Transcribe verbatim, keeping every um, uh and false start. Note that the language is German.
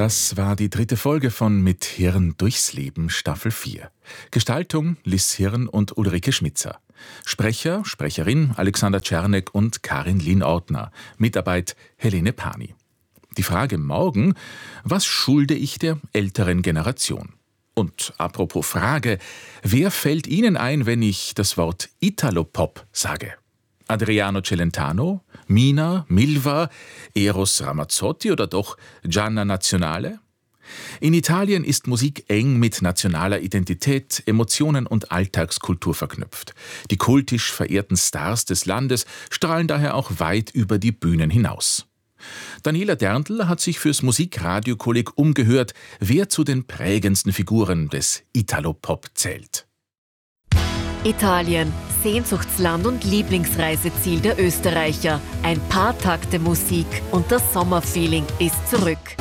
Das war die dritte Folge von Mit Hirn durchs Leben, Staffel vier. Gestaltung Liz Hirn und Ulrike Schmitzer. Sprecher, Sprecherin Alexander Czernek und Karin Lien-Ortner. Mitarbeit Helene Pani. Die Frage morgen: Was schulde ich der älteren Generation? Und apropos Frage, wer fällt Ihnen ein, wenn ich das Wort Italopop sage? Adriano Celentano, Mina, Milva, Eros Ramazzotti oder doch Gianna Nazionale? In Italien ist Musik eng mit nationaler Identität, Emotionen und Alltagskultur verknüpft. Die kultisch verehrten Stars des Landes strahlen daher auch weit über die Bühnen hinaus. Daniela Derntl hat sich fürs Musikradio-Kolleg umgehört, wer zu den prägendsten Figuren des Italopop zählt. Italien, Sehnsuchtsland und Lieblingsreiseziel der Österreicher. Ein paar Takte Musik und das Sommerfeeling ist zurück.